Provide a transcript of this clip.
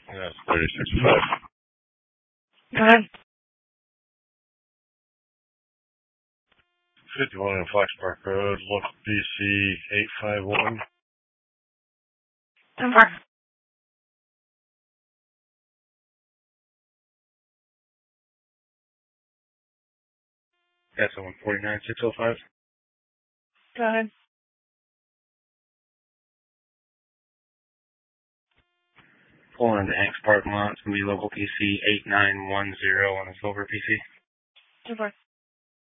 That's 36.5. Go ahead. 51 in Fox Park Road, Look BC 851. 10-4. That's 149 605. Go ahead. Pulling into Hanks parking lot. It's going to be local PC 8910 on a silver PC. 10-4.